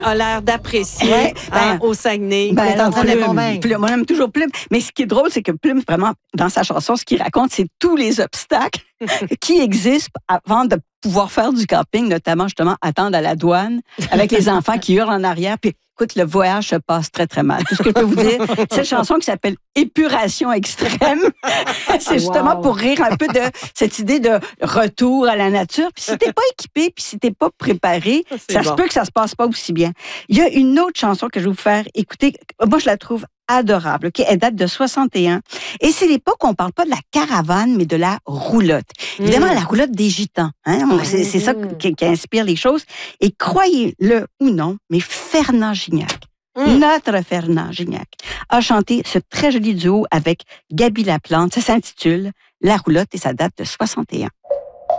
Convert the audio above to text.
a l'air d'apprécier au Saguenay. Ben, elle est en train de Plume. convaincre. Plume. Moi, j'aime toujours Plume. Mais ce qui est drôle, c'est que Plume, vraiment, dans sa chanson, ce qu'il raconte, c'est tous les obstacles qui existent avant de pouvoir faire du camping, notamment, justement, attendre à la douane avec les enfants qui hurlent en arrière. Puis, écoute, le voyage se passe très, très mal. Tout ce que je peux vous dire, cette chanson qui s'appelle Épuration extrême, c'est justement pour rire un peu de cette idée de retour à la nature. Puis si t'es pas équipé, puis si t'es pas préparé, ça se peut que ça se passe pas aussi bien. Il y a une autre chanson que je vais vous faire écouter. Moi, je la trouve adorable. OK? Elle date de 61. Et c'est l'époque où on parle pas de la caravane, mais de la roulotte. Évidemment, la roulotte des Gitans. Hein? C'est ça qui inspire les choses. Et croyez-le ou non, mais Fernand Gignac, notre Fernand Gignac, a chanté ce très joli duo avec Gaby Laplante. Ça s'intitule La roulotte et ça date de 61.